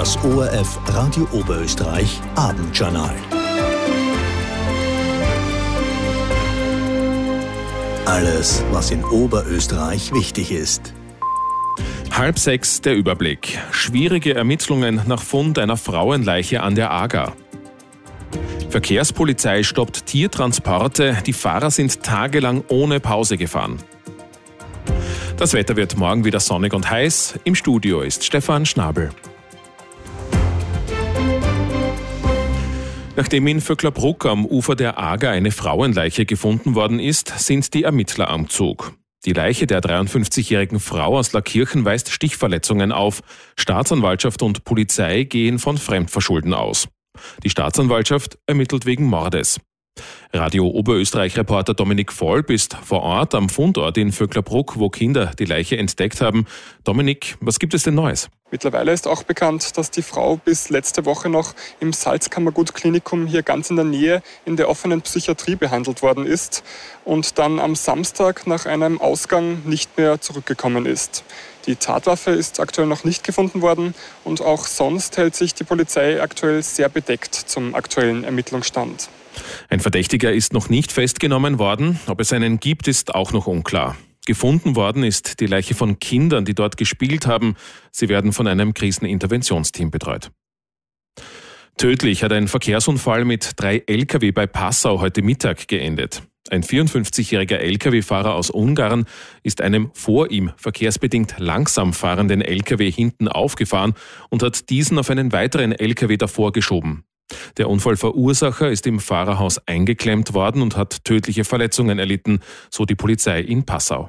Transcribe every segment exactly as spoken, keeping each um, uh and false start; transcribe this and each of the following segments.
Das O R F Radio Oberösterreich Abendjournal. Alles, was in Oberösterreich wichtig ist. Halb sechs der Überblick. Schwierige Ermittlungen nach Fund einer Frauenleiche an der Aga. Verkehrspolizei stoppt Tiertransporte. Die Fahrer sind tagelang ohne Pause gefahren. Das Wetter wird morgen wieder sonnig und heiß. Im Studio ist Stefan Schnabel. Nachdem in Vöcklerbruck am Ufer der Aga eine Frauenleiche gefunden worden ist, sind die Ermittler am Zug. Die Leiche der dreiundfünfzigjährigen Frau aus Laakirchen weist Stichverletzungen auf. Staatsanwaltschaft und Polizei gehen von Fremdverschulden aus. Die Staatsanwaltschaft ermittelt wegen Mordes. Radio Oberösterreich-Reporter Dominik Volb ist vor Ort am Fundort in Vöcklerbruck, wo Kinder die Leiche entdeckt haben. Dominik, was gibt es denn Neues? Mittlerweile ist auch bekannt, dass die Frau bis letzte Woche noch im Salzkammergut-Klinikum hier ganz in der Nähe in der offenen Psychiatrie behandelt worden ist und dann am Samstag nach einem Ausgang nicht mehr zurückgekommen ist. Die Tatwaffe ist aktuell noch nicht gefunden worden und auch sonst hält sich die Polizei aktuell sehr bedeckt zum aktuellen Ermittlungsstand. Ein Verdächtiger ist noch nicht festgenommen worden. Ob es einen gibt, ist auch noch unklar. Gefunden worden ist die Leiche von Kindern, die dort gespielt haben. Sie werden von einem Kriseninterventionsteam betreut. Tödlich hat ein Verkehrsunfall mit drei L K W bei Passau heute Mittag geendet. Ein vierundfünfzigjähriger L K W-Fahrer aus Ungarn ist einem vor ihm verkehrsbedingt langsam fahrenden L K W hinten aufgefahren und hat diesen auf einen weiteren L K W davor geschoben. Der Unfallverursacher ist im Fahrerhaus eingeklemmt worden und hat tödliche Verletzungen erlitten, so die Polizei in Passau.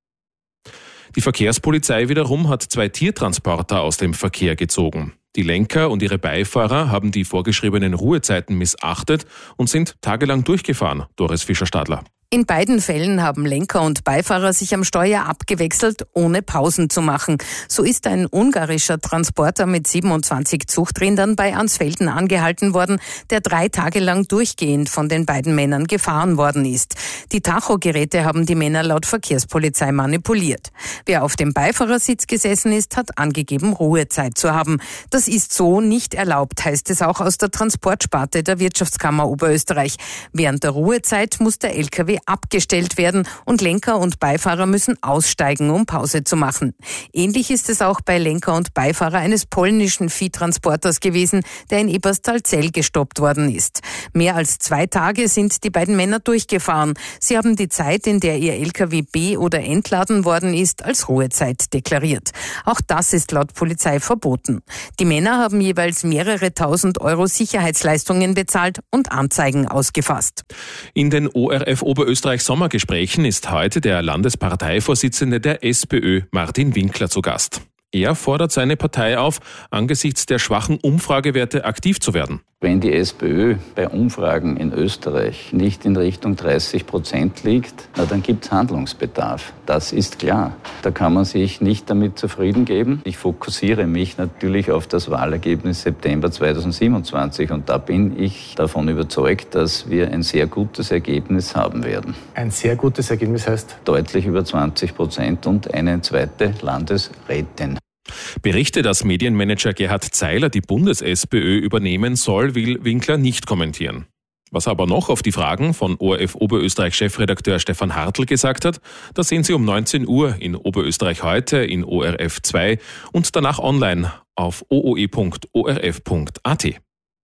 Die Verkehrspolizei wiederum hat zwei Tiertransporter aus dem Verkehr gezogen. Die Lenker und ihre Beifahrer haben die vorgeschriebenen Ruhezeiten missachtet und sind tagelang durchgefahren. Doris Fischer-Stadler. In beiden Fällen haben Lenker und Beifahrer sich am Steuer abgewechselt, ohne Pausen zu machen. So ist ein ungarischer Transporter mit siebenundzwanzig Zuchtrindern bei Ansfelden angehalten worden, der drei Tage lang durchgehend von den beiden Männern gefahren worden ist. Die Tachogeräte haben die Männer laut Verkehrspolizei manipuliert. Wer auf dem Beifahrersitz gesessen ist, hat angegeben, Ruhezeit zu haben. Das ist so nicht erlaubt, heißt es auch aus der Transportsparte der Wirtschaftskammer Oberösterreich. Während der Ruhezeit muss der L K W abgestellt werden und Lenker und Beifahrer müssen aussteigen, um Pause zu machen. Ähnlich ist es auch bei Lenker und Beifahrer eines polnischen Viehtransporters gewesen, der in Eberstalzell gestoppt worden ist. Mehr als zwei Tage sind die beiden Männer durchgefahren. Sie haben die Zeit, in der ihr L K W be- oder entladen worden ist, als Ruhezeit deklariert. Auch das ist laut Polizei verboten. Die Männer haben jeweils mehrere tausend Euro Sicherheitsleistungen bezahlt und Anzeigen ausgefasst. In den O R F Oberösterreich Sommergesprächen ist heute der Landesparteivorsitzende der SPÖ, Martin Winkler, zu Gast. Er fordert seine Partei auf, angesichts der schwachen Umfragewerte aktiv zu werden. Wenn die SPÖ bei Umfragen in Österreich nicht in Richtung dreißig Prozent liegt, na, dann gibt es Handlungsbedarf. Das ist klar. Da kann man sich nicht damit zufrieden geben. Ich fokussiere mich natürlich auf das Wahlergebnis September zweitausendsiebenundzwanzig und da bin ich davon überzeugt, dass wir ein sehr gutes Ergebnis haben werden. Ein sehr gutes Ergebnis heißt? Deutlich über zwanzig Prozent und eine zweite Landesrätin. Berichte, dass Medienmanager Gerhard Zeiler die Bundes-SPÖ übernehmen soll, will Winkler nicht kommentieren. Was er aber noch auf die Fragen von O R F Oberösterreich-Chefredakteur Stefan Hartl gesagt hat, das sehen Sie um neunzehn Uhr in Oberösterreich heute, in O R F zwei und danach online auf o o e punkt o r f punkt a t.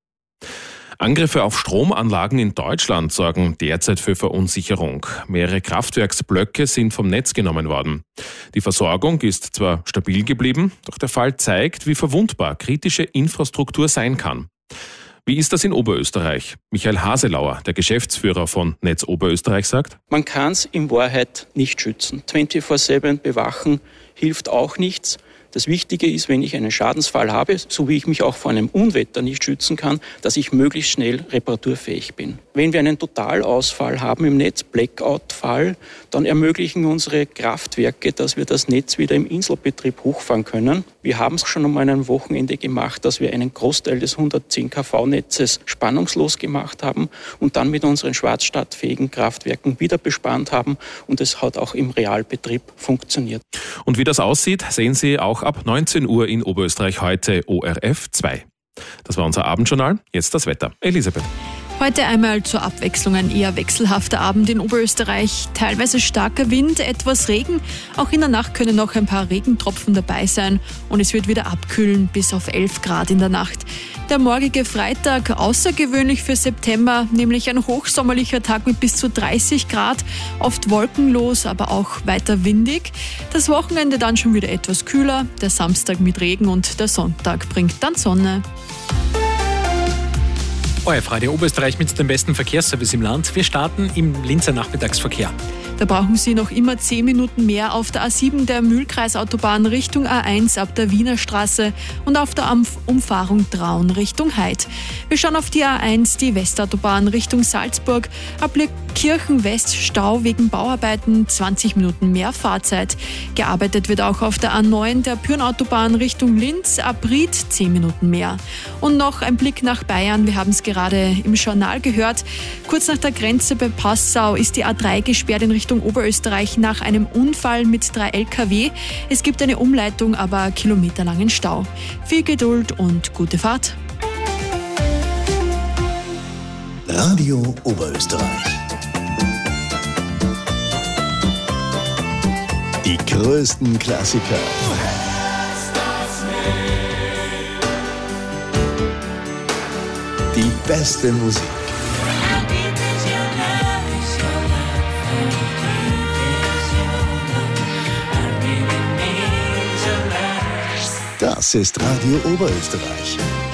Angriffe auf Stromanlagen in Deutschland sorgen derzeit für Verunsicherung. Mehrere Kraftwerksblöcke sind vom Netz genommen worden. Die Versorgung ist zwar stabil geblieben, doch der Fall zeigt, wie verwundbar kritische Infrastruktur sein kann. Wie ist das in Oberösterreich? Michael Haselauer, der Geschäftsführer von Netz Oberösterreich, sagt: Man kann es in Wahrheit nicht schützen. vierundzwanzig sieben bewachen hilft auch nichts. Das Wichtige ist, wenn ich einen Schadensfall habe, so wie ich mich auch vor einem Unwetter nicht schützen kann, dass ich möglichst schnell reparaturfähig bin. Wenn wir einen Totalausfall haben im Netz, Blackout-Fall, dann ermöglichen unsere Kraftwerke, dass wir das Netz wieder im Inselbetrieb hochfahren können. Wir haben es schon um ein Wochenende gemacht, dass wir einen Großteil des hundertzehn Kilowatt-Netzes spannungslos gemacht haben und dann mit unseren schwarzstartfähigen Kraftwerken wieder bespannt haben. Und es hat auch im Realbetrieb funktioniert. Und wie das aussieht, sehen Sie auch ab neunzehn Uhr in Oberösterreich heute O R F zwei. Das war unser Abendjournal. Jetzt das Wetter. Elisabeth. Heute einmal zur Abwechslung ein eher wechselhafter Abend in Oberösterreich. Teilweise starker Wind, etwas Regen. Auch in der Nacht können noch ein paar Regentropfen dabei sein. Und es wird wieder abkühlen bis auf elf Grad in der Nacht. Der morgige Freitag außergewöhnlich für September, nämlich ein hochsommerlicher Tag mit bis zu dreißig Grad. Oft wolkenlos, aber auch weiter windig. Das Wochenende dann schon wieder etwas kühler. Der Samstag mit Regen und der Sonntag bringt dann Sonne. O R F Radio Oberösterreich mit dem besten Verkehrsservice im Land. Wir starten im Linzer Nachmittagsverkehr. Da brauchen Sie noch immer zehn Minuten mehr auf der A sieben der Mühlkreisautobahn Richtung A eins ab der Wiener Straße und auf der Umfahrung Traun Richtung Heid. Wir schauen auf die A eins, die Westautobahn Richtung Salzburg. Ab Kirchen West Stau wegen Bauarbeiten, zwanzig Minuten mehr Fahrzeit. Gearbeitet wird auch auf der A neun der Pyrnautobahn Richtung Linz, ab Ried zehn Minuten mehr. Und noch ein Blick nach Bayern, wir haben es gerade im Journal gehört. Kurz nach der Grenze bei Passau ist die A drei gesperrt in Richtung Oberösterreich nach einem Unfall mit drei L K W. Es gibt eine Umleitung, aber kilometerlangen Stau. Viel Geduld und gute Fahrt. Radio Oberösterreich. Die größten Klassiker. Die beste Musik. Das ist Radio Oberösterreich.